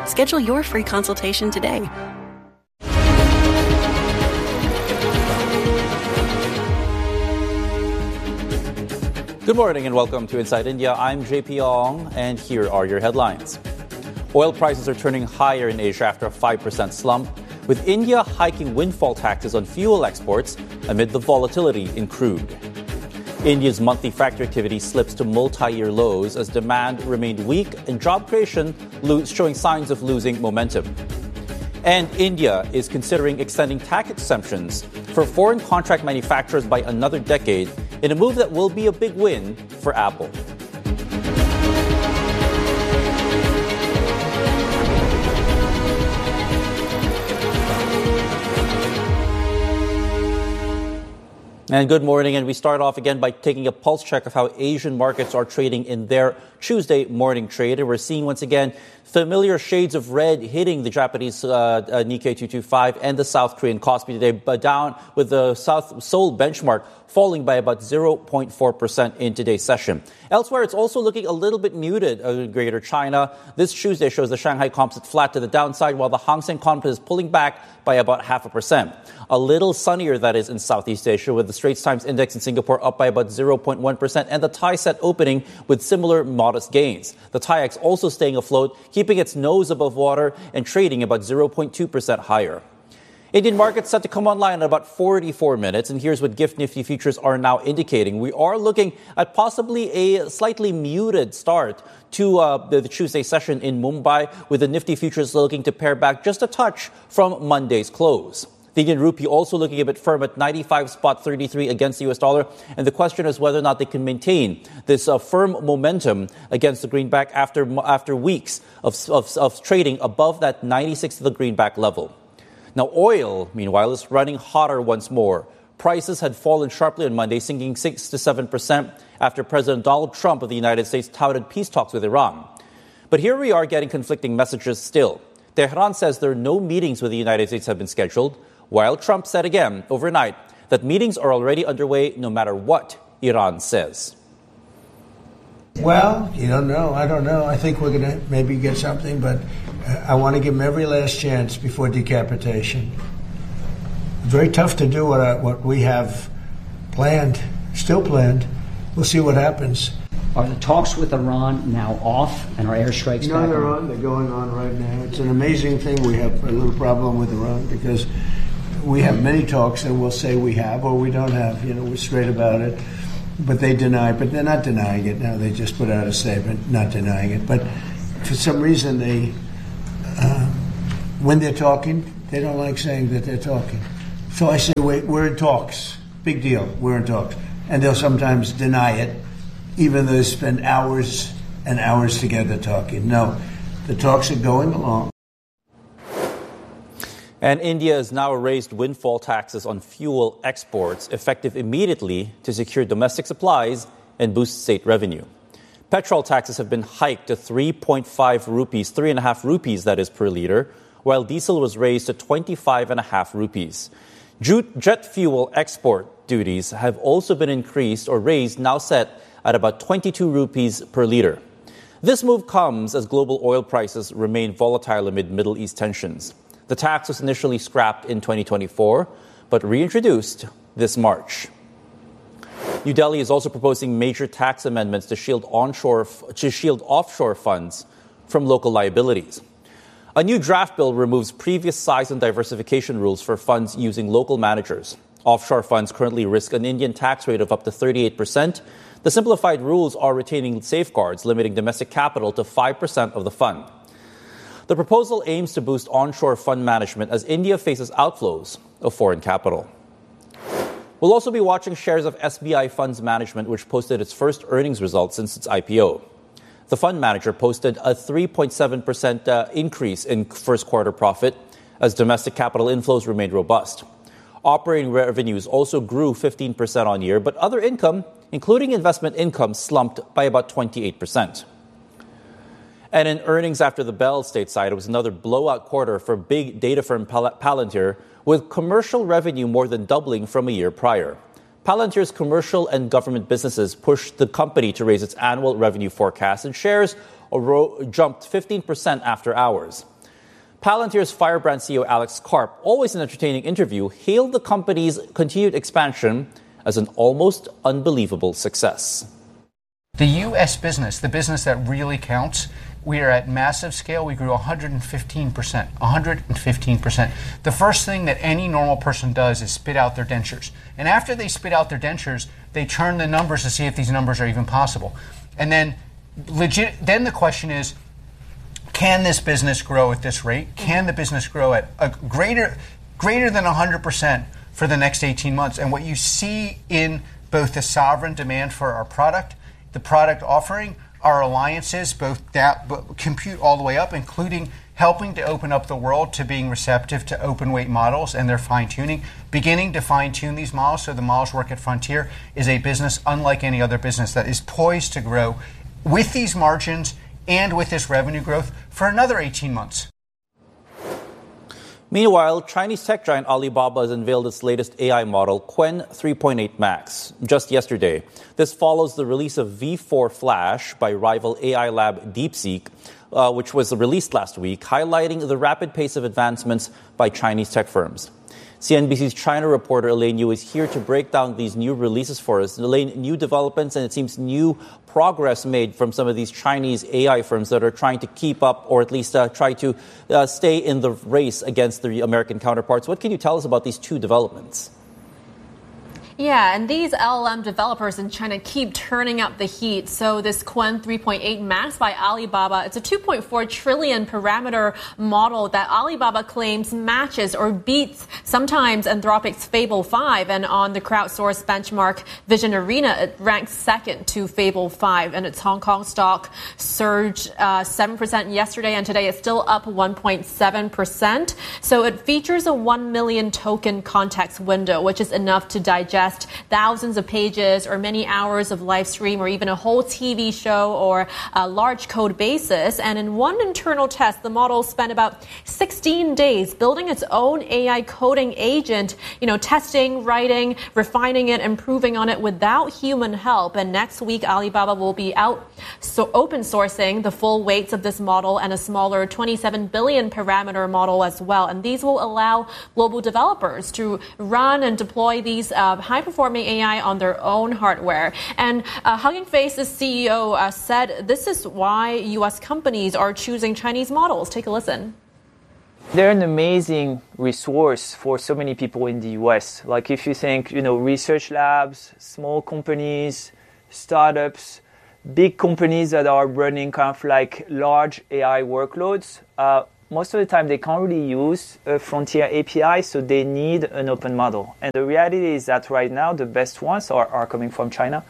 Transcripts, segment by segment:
Schedule your free consultation today. Good morning and welcome to Inside India. I'm JP Ong, and here are your headlines. Oil prices are turning higher in Asia after a 5% slump, with India hiking windfall taxes on fuel exports amid the volatility in crude. India's monthly factory activity slips to multi-year lows as demand remained weak and job creation showing signs of losing momentum. And India is considering extending tax exemptions for foreign contract manufacturers by another decade in a move that will be a big win for Apple. And good morning, and we start off again by taking a pulse check of how Asian markets are trading in their Tuesday morning trade. And we're seeing once again familiar shades of red hitting the Japanese Nikkei 225 and the South Korean Kospi today, but down with the South Seoul benchmark falling by about 0.4% in today's session. Elsewhere, it's also looking a little bit muted in Greater China. This Tuesday shows the Shanghai Composite flat to the downside, while the Hang Seng Composite is pulling back by about 0.5%. A little sunnier, that is, in Southeast Asia, with the Straits Times Index in Singapore up by about 0.1%, and the Thai set opening with similar modest gains. The TAIEX also staying afloat, keeping its nose above water and trading about 0.2% higher. Indian markets set to come online in about 44 minutes, and here's what GIFT Nifty futures are now indicating. We are looking at possibly a slightly muted start to the Tuesday session in Mumbai, with the Nifty futures looking to pare back just a touch from Monday's close. The Indian rupee also looking a bit firm at 95.33 against the US dollar, and the question is whether or not they can maintain this firm momentum against the greenback after weeks of trading above that 96 of the greenback level. Now, oil, meanwhile, is running hotter once more. Prices had fallen sharply on Monday, sinking 6 to 7% after President Donald Trump of the United States touted peace talks with Iran. But here we are getting conflicting messages still. Tehran says there are no meetings with the United States have been scheduled, while Trump said again overnight that meetings are already underway no matter what Iran says. Well, you don't know. I don't know. I think we're going to maybe get something, but I want to give them every last chance before decapitation. It's very tough to do what we have planned, still planned. We'll see what happens. Are the talks with Iran now off and are airstrikes back they're on? They're going on right now. It's an amazing thing. We have a little problem with Iran because we have many talks and we'll say we have or we don't have. We're straight about it. But they deny, but they're not denying it now. They just put out a statement not denying it. But for some reason, when they're talking, they don't like saying that they're talking. So I say, wait, we're in talks. Big deal, we're in talks. And they'll sometimes deny it, even though they spend hours and hours together talking. No, the talks are going along. And India has now raised windfall taxes on fuel exports, effective immediately to secure domestic supplies and boost state revenue. Petrol taxes have been hiked to 3.5 rupees, that is, per liter, while diesel was raised to 25.5 rupees. Jet fuel export duties have also been increased or raised, now set at about 22 rupees per liter. This move comes as global oil prices remain volatile amid Middle East tensions. The tax was initially scrapped in 2024, but reintroduced this March. New Delhi is also proposing major tax amendments to shield offshore funds from local liabilities. A new draft bill removes previous size and diversification rules for funds using local managers. Offshore funds currently risk an Indian tax rate of up to 38%. The simplified rules are retaining safeguards, limiting domestic capital to 5% of the fund. The proposal aims to boost onshore fund management as India faces outflows of foreign capital. We'll also be watching shares of SBI Funds Management, which posted its first earnings results since its IPO. The fund manager posted a 3.7% increase in first quarter profit as domestic capital inflows remained robust. Operating revenues also grew 15% on year, but other income, including investment income, slumped by about 28%. And in earnings after the bell stateside, it was another blowout quarter for big data firm Palantir, with commercial revenue more than doubling from a year prior. Palantir's commercial and government businesses pushed the company to raise its annual revenue forecast, and shares jumped 15% after hours. Palantir's Firebrand CEO Alex Karp, always an entertaining interview, hailed the company's continued expansion as an almost unbelievable success. The U.S. business, the business that really counts, we are at massive scale. We grew 115%. 115%. The first thing that any normal person does is spit out their dentures. And after they spit out their dentures, they turn the numbers to see if these numbers are even possible. And then then the question is, can this business grow at this rate? Can the business grow at a greater than 100% for the next 18 months? And what you see in both the sovereign demand for our product, the product offering, our alliances, both compute all the way up, including helping to open up the world to being receptive to open weight models and their fine-tuning, beginning to fine-tune these models so the models work at Frontier, is a business unlike any other business that is poised to grow with these margins and with this revenue growth for another 18 months. Meanwhile, Chinese tech giant Alibaba has unveiled its latest AI model, Qwen 3.8 Max, just yesterday. This follows the release of V4 Flash by rival AI lab DeepSeek, which was released last week, highlighting the rapid pace of advancements by Chinese tech firms. CNBC's China reporter Elaine Yu is here to break down these new releases for us. Elaine, new developments and it seems new progress made from some of these Chinese AI firms that are trying to keep up or at least try to stay in the race against their American counterparts. What can you tell us about these two developments? Yeah, and these LLM developers in China keep turning up the heat. So this Qwen 3.8 Max by Alibaba, it's a 2.4 trillion parameter model that Alibaba claims matches or beats sometimes Anthropic's Fable 5. And on the crowdsourced benchmark Vision Arena, it ranks second to Fable 5. And its Hong Kong stock surged 7% yesterday, and today it's still up 1.7%. So it features a 1 million token context window, which is enough to digest thousands of pages or many hours of live stream or even a whole TV show or a large code basis. And in one internal test, the model spent about 16 days building its own AI coding agent, testing, writing, refining it, improving on it without human help. And next week, Alibaba will be open sourcing the full weights of this model and a smaller 27 billion parameter model as well. And these will allow global developers to run and deploy these high-performing AI on their own hardware. And Hugging Face's CEO said this is why U.S. companies are choosing Chinese models. Take a listen. They're an amazing resource for so many people in the U.S. Like if you think, research labs, small companies, startups, big companies that are running kind of like large AI workloads, most of the time they can't really use a Frontier API, so they need an open model. And the reality is that right now the best ones are coming from China.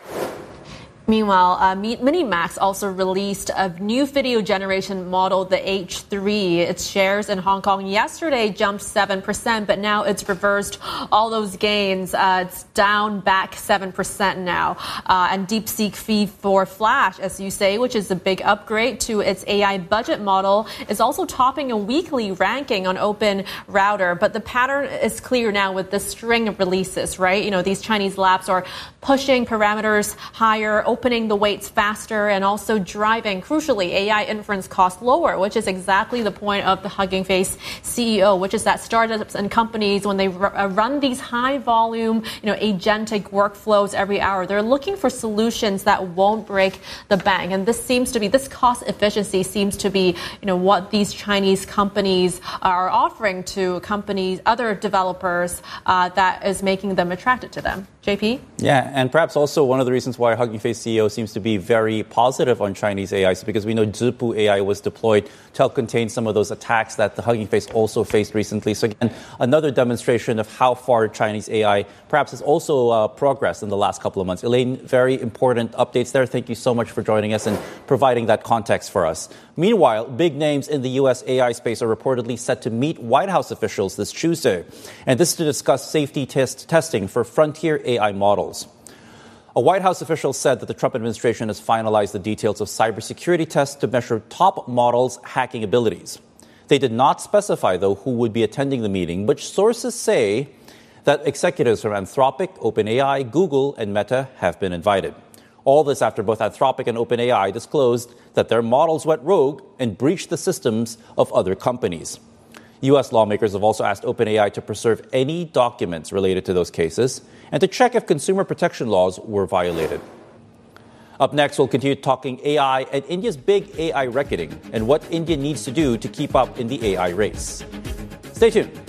Meanwhile, MiniMax also released a new video generation model, the H3. Its shares in Hong Kong yesterday jumped 7%, but now it's reversed all those gains. It's down back 7% now. And DeepSeek V4 Flash, as you say, which is a big upgrade to its AI budget model, is also topping a weekly ranking on Open Router. But the pattern is clear now with the string of releases, right? These Chinese labs are pushing parameters higher, opening the weights faster, and also driving, crucially, AI inference costs lower, which is exactly the point of the Hugging Face CEO, which is that startups and companies, when they run these high volume, agentic workflows every hour, they're looking for solutions that won't break the bank. And this cost efficiency seems to be, what these Chinese companies are offering to companies, other developers, that is making them attracted to them. JP? Yeah, and perhaps also one of the reasons why Hugging Face CEO seems to be very positive on Chinese AI is because we know Zhipu AI was deployed to help contain some of those attacks that the Hugging Face also faced recently. So again, another demonstration of how far Chinese AI perhaps has also progressed in the last couple of months. Elaine, very important updates there. Thank you so much for joining us and providing that context for us. Meanwhile, big names in the U.S. AI space are reportedly set to meet White House officials this Tuesday. And this is to discuss safety testing for frontier AI models. A White House official said that the Trump administration has finalized the details of cybersecurity tests to measure top models' hacking abilities. They did not specify, though, who would be attending the meeting, but sources say that executives from Anthropic, OpenAI, Google, and Meta have been invited. All this after both Anthropic and OpenAI disclosed that their models went rogue and breached the systems of other companies. U.S. lawmakers have also asked OpenAI to preserve any documents related to those cases and to check if consumer protection laws were violated. Up next, we'll continue talking AI and India's big AI reckoning and what India needs to do to keep up in the AI race. Stay tuned.